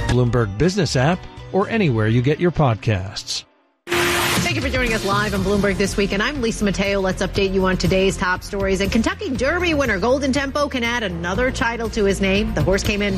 Bloomberg Business app, or anywhere you get your podcasts. Thank you for joining us live on Bloomberg This Week, and I'm Lisa Mateo. Let's update you on today's top stories. And Kentucky Derby winner Golden Tempo can add another title to his name. The horse came in